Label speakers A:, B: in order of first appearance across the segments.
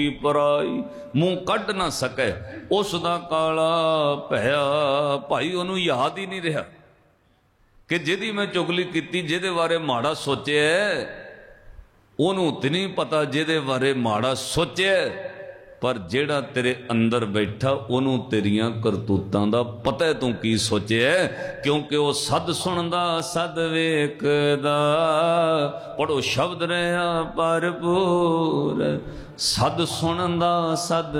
A: पराई मूँह कढ़ ना सके उसदा काला भैया। भाई उन्होंने याद ही नहीं रहा कि जिहदी मैं चुगली की, जिहदे बारे माड़ा सोचे, उन्होंने तो नहीं पता जिहदे बारे माड़ा सोचे, पर जेड़ा तेरे अंदर बैठा उन्होंने तेरिया करतूतां दा पता है तू की सोचे है, क्योंकि वह सद सुनदा सद वेखदा। पढ़ो शब्द रहा भरपूर, सद सुनदा सद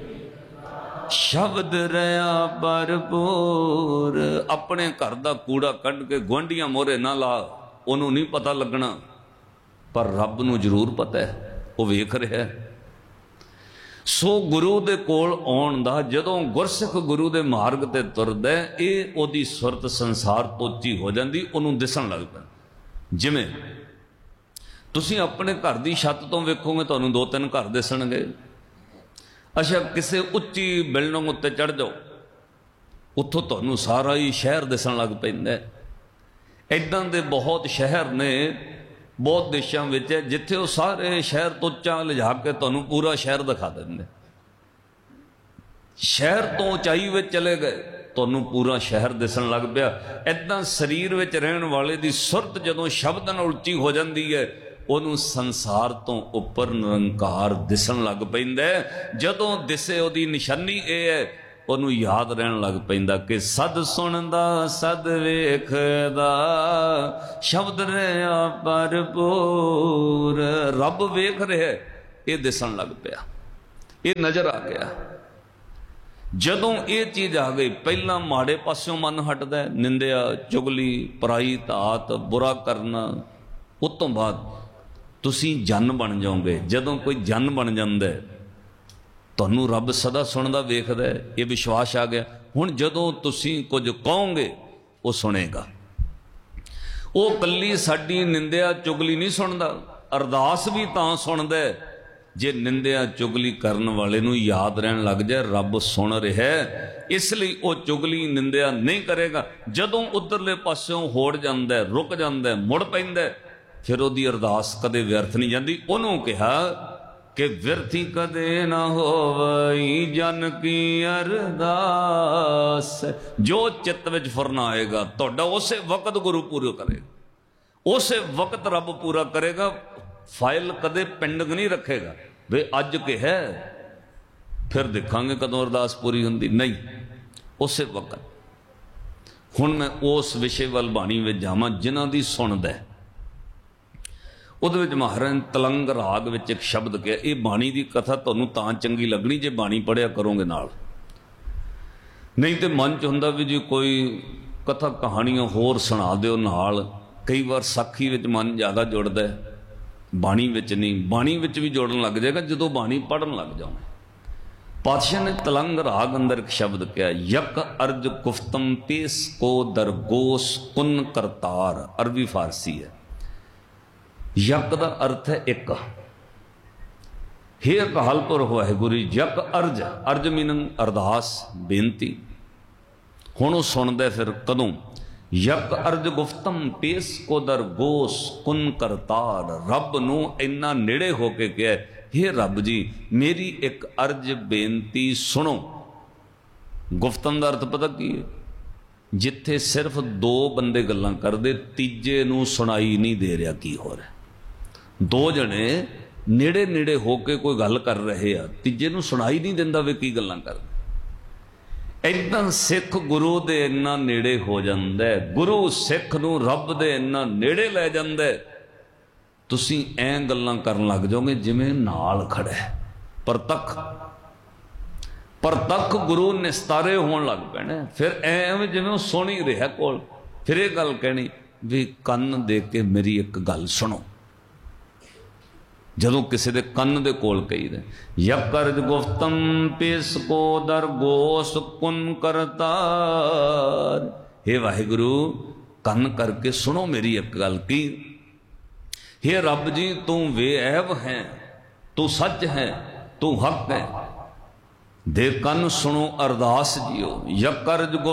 A: शब्द रहा भरपूर। अपने घर का कूड़ा कढ़ के गुआंढियां मोहरे ना ला, उन्होंने नहीं पता लगना, पर रब नूं जरूर पता है, वह वेख रहा है। सो गुरु दे कोल आउण दा, जदों गुरसिख गुरु दे मार्ग ते तुरदा है, ये ओदी सुरत संसार तो उच्ची हो जाती, उन्होंने दिसन लग पैंदा। जिवें तुसीं अपने घर की छत तो वेखोगे तुहानूं दो तीन घर दिसणगे। अच्छा किसी उच्ची बिल्डिंग उत्ते चढ़ जाओ, उत्थों तुहानूं सारा ही शहर दिसन लग पैंदा है। इदां दे बहुत शहर ने बहुत देशों में, जिथे वो सारे शहर तो उच्चा लिजा के तुहानूं पूरा शहर दिखा देंगे। शहर तो उचाई में चले गए, तुहानूं पूरा शहर दिसन लग पिया। इदां शरीर में रहने वाले की सुरत जदों शब्द नाल उच्ची हो जाती है, उन्होंने संसार तो उपर निरंकार दिसन लग पैंदा है। जदों दिसे उहदी निशानी ये है, उन्होंने याद रहन लग पैंदा कि सद सुनदा सद वेखदा, शब्द रहा भरपूर। रब वेख रहा, ये दिसन लग पिया, ये नजर आ गया। जदों ये चीज आ गई, पहला माड़े पासों मन हटदा है, निंदिया चुगली पराई धात बुरा करना। उस तो बाद तुसीं जन बन जाओगे। जदों कोई जन बन जांदा है, तुहानूं रब सदा सुनदा वेखदा है, ये विश्वास आ गया। हुण जदों तुसीं कुछ कहोगे वो सुनेगा। वो कल्ली साडी निंदिया चुगली नहीं सुनदा, अरदास भी तां सुनदा है जे निंदिया चुगली करन वाले नूं याद रहन लग जाए रब सुन रहा है, इसलिए वो चुगली निंदिया नहीं करेगा। जदों उधरले पासों होड़ जांदा है, रुक जांदा है, मुड़ पैंदा है, फिर उहदी अरदास कदे व्यर्थ नहीं जांदी। उन्होंने कहा कि व्यर्थी कदे ना होवई जन की अरदास। जो चित्त विच फुरना आएगा तुहाडा उसे वक्त गुरु पूरा करेगा, उसे वक्त रब पूरा करेगा। फाइल कदे पेंडिंग नहीं रखेगा वे अज के है फिर देखांगे कदों अरदास पूरी हुंदी, नहीं उसे वक्त। हुण मैं उस विषय वाल बाणी विच जावां जिन्हां दी सुणदा है। उहदे विच महाराज ने तलंग राग विच एक शब्द कहा। ये बाणी की कथा तुहानूं तां चंगी लगनी जे बाणी पढ़िया करोगे नाल, नहीं तो मन च हुंदा भी जी कोई कथा कहानियां होर सुणा दिओ नाल। कई बार साखी विच मन ज़्यादा जुड़दा है, बाणी विच नहीं। बाणी विच भी जुड़न लग जाएगा जदों बाणी पढ़न लग जाओगे। पातशाह ने तलंग राग अंदर एक शब्द कहा, यक अर्ज गुफ्तम पेश को दरगोश कुन करतार। अरबी फारसी है। यक का अर्थ है एक। हे अकालपुर वाहिगुरू यक अर्ज, अर्ज मीनिंग अरदास बेनती। हुण वो सुनदा फिर कदों, यक अर्ज गुफ्तम पेश को दर गोस कुन करतार। रब नूं इन्ना नेड़े होके कहा, हे रब जी मेरी एक अर्ज बेनती सुनो। गुफ्तम का अर्थ पता की है? जिथे सिर्फ दो बंदे गल्लां करदे, तीजे नूं सुनाई नहीं दे रहा की हो रहा। दो जने नेड़े नेड़े होके कोई गल कर रहे आ, तीजे नूं सुनाई नहीं दिंदा वे की गल्लां करदे। इदां सिख गुरु दे इन्ना नेड़े हो जांदा है, गुरु सिख नूं रब दे इन्ना नेड़े लै जांदा है, तुसीं ऐ गल्लां करन लग जाओगे जिवें नाल खड़ा है। परतख गुरु निस्तारे होण लग पैणे। फिर एवें जिवें सुन ही रहा कोल, फिर ये गल कहनी भी कन्न दे के मेरी एक गल सुनो। जदों किसी दे कन्न दे कोल कही दे, यक अर्ज गुफ्तम पेश को दर गोस कुन करतार। हे वाहिगुरु कन्न करके सुनो मेरी एक गल की। हे रब जी तू बेऐब है, तू सच है, तू हक है। दे कन्न सुनो अरदास जियो। यक अर्ज